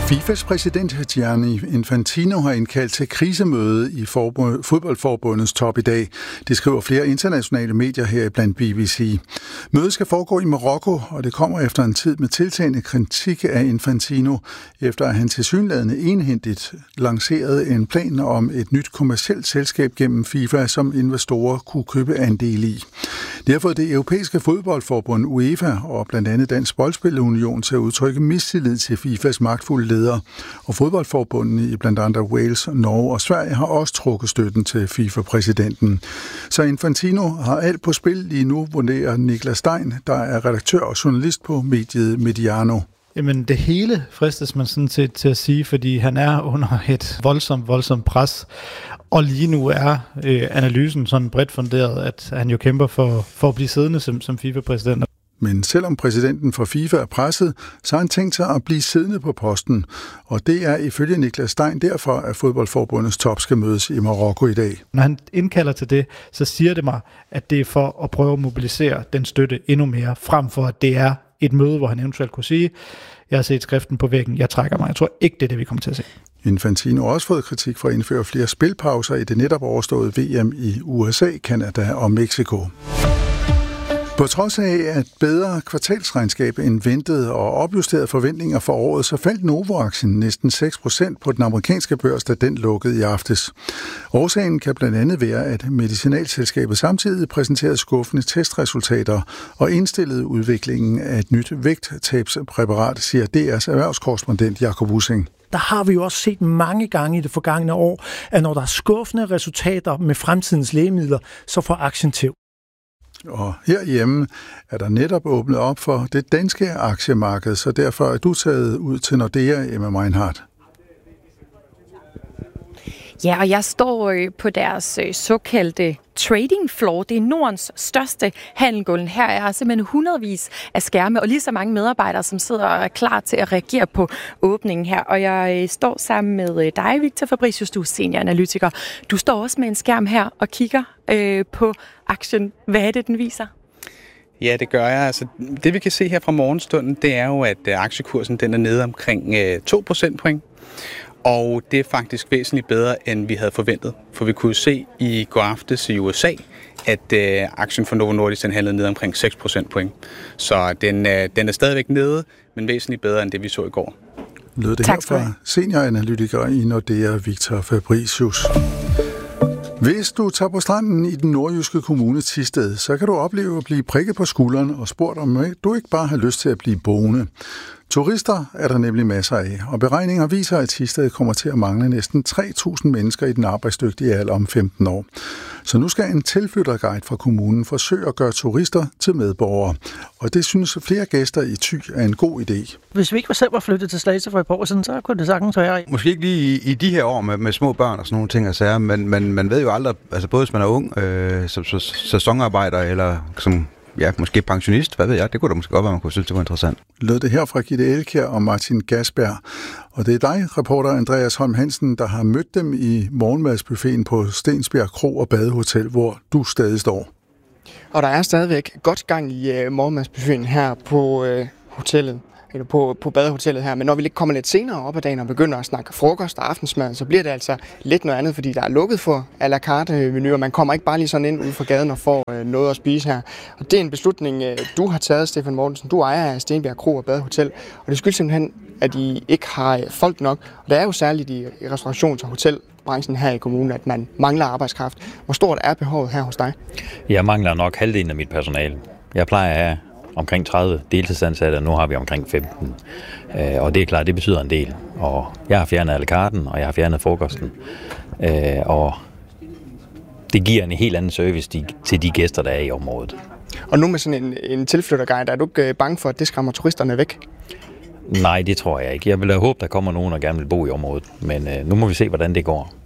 FIFAs præsident Gianni Infantino har indkaldt til krisemøde i fodboldforbundets top i dag. Det skriver flere internationale medier her blandt BBC. Mødet skal foregå i Marokko, og det kommer efter en tid med tiltagende kritik af Infantino, efter at han tilsyneladende enhændigt lancerede en plan om et nyt kommercielt selskab gennem FIFA, som investorer kunne købe andel i. Det har fået det europæiske fodboldforbund UEFA og blandt andet Dansk Boldspillerunion til at udtrykke mistillid til FIFAs magtfulde leder, og fodboldforbundene i blandt andet Wales, Norge og Sverige har også trukket støtten til FIFA-præsidenten. Så Infantino har alt på spil lige nu, vurderer Niklas Stein, der er redaktør og journalist på mediet Mediano. Jamen det hele fristes man sådan set til at sige, fordi han er under et voldsomt pres. Og lige nu er analysen sådan bredt funderet, at han jo kæmper for at blive siddende som FIFA-præsident. Men selvom præsidenten for FIFA er presset, så har han tænkt sig at blive siddende på posten. Og det er ifølge Niklas Stein derfor, at fodboldforbundets top skal mødes i Marokko i dag. Når han indkalder til det, så siger det mig, at det er for at prøve at mobilisere den støtte endnu mere, frem for at det er et møde, hvor han eventuelt kunne sige, jeg har set skriften på væggen, jeg trækker mig. Jeg tror ikke, det er det, vi kommer til at se. Infantino har også fået kritik for at indføre flere spilpauser i det netop overståede VM i USA, Canada og Mexico. På trods af et bedre kvartalsregnskab end ventet og opjusterede forventninger for året, så faldt Novo-aktien næsten 6% på den amerikanske børs, da den lukkede i aftes. Årsagen kan blandt andet være, at medicinalselskabet samtidig præsenterede skuffende testresultater og indstillede udviklingen af et nyt vægttabspræparat, siger DR's erhvervskorrespondent Jakob Ussing. Der har vi jo også set mange gange i det forgangne år, at når der er skuffende resultater med fremtidens lægemidler, så får aktien tæv. Og herhjemme er der netop åbnet op for det danske aktiemarked, så derfor er du taget ud til Nordea, Emma Meinhardt. Ja, og jeg står på deres såkaldte trading floor. Det er Nordens største handelgulv. Her er simpelthen hundredvis af skærme og lige så mange medarbejdere, som sidder og er klar til at reagere på åbningen her. Og jeg står sammen med dig, Victor Fabricius, du er senioranalytiker. Du står også med en skærm her og kigger på aktien. Hvad er det, den viser? Ja, det gør jeg. Altså, det vi kan se her fra morgenstunden, det er jo, at aktiekursen den er nede omkring 2 procentpoint. Og det er faktisk væsentligt bedre, end vi havde forventet. For vi kunne se i går aftes i USA, at aktien for Novo Nordisk den handlede ned omkring 6 procentpoint. Så den er stadigvæk nede, men væsentligt bedre end det, vi så i går. Lød det her fra senioranalytiker i Nordea, Victor Fabricius. Hvis du tager på stranden i den nordjyske kommune Thisted, så kan du opleve at blive prikket på skulderen og spurgt, om du ikke bare har lyst til at blive boende. Turister er der nemlig masser af, og beregninger viser, at Thisted kommer til at mangle næsten 3.000 mennesker i den arbejdsdygtige alder om 15 år. Så nu skal en tilflytterguide fra kommunen forsøge at gøre turister til medborgere. Og det synes flere gæster i Thy er en god idé. Hvis vi ikke selv var flyttet til Slagelse for et par år siden, så kunne det sagtens være. Måske ikke lige i de her år med små børn og sådan nogle ting og sager, men man ved jo aldrig, altså både hvis man er ung, som sæsonarbejder eller som måske pensionist, hvad ved jeg, det kunne da måske godt være, man kunne synes, det var interessant. Lød det her fra Gitte Elkjær og Martin Gasberg. Og det er dig, reporter Andreas Holm Hansen, der har mødt dem i morgenmadsbuffeten på Stensbjerg Kro og Badehotel, hvor du stadig står. Og der er stadigvæk godt gang i morgenmadsbuffeten her på hotellet. Eller på badehotellet her, men når vi lidt kommer lidt senere op ad dagen og begynder at snakke frokost og aftensmad, så bliver det altså lidt noget andet, fordi der er lukket for à la carte menuer. Man kommer ikke bare lige sådan ind ude fra gaden og får noget at spise her. Og det er en beslutning, du har taget, Stefan Mortensen. Du ejer af Stenbjerg Kro og Badehotel, og det skyldes simpelthen, at I ikke har folk nok. Og det er jo særligt i restaurations- og hotelbranchen her i kommunen, at man mangler arbejdskraft. Hvor stort er behovet her hos dig? Jeg mangler nok halvdelen af mit personale. Jeg plejer at have omkring 30 deltidsansatte, og nu har vi omkring 15. Og det er klart, det betyder en del. Og jeg har fjernet à la carten, og jeg har fjernet frokosten. Og det giver en helt anden service til de gæster, der er i området. Og nu med sådan en tilflytterguide, er du ikke bange for, at det skræmmer turisterne væk? Nej, det tror jeg ikke. Jeg vil håbe, der kommer nogen, der gerne vil bo i området. Men nu må vi se, hvordan det går.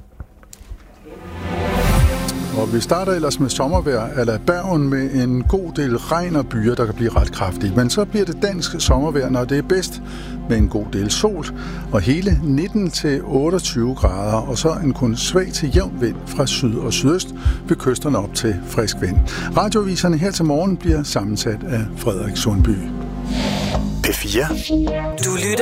Og vi starter ellers med sommervejr eller Bergen med en god del regn og byer, der kan blive ret kraftige. Men så bliver det dansk sommervejr, når det er bedst, med en god del sol og hele 19-28 grader, og så en kun svag til jævn vind fra syd og sydøst ved kysterne op til frisk vind. Radioviserne her til morgen bliver sammensat af Frederik Sundby. P4. Du lytter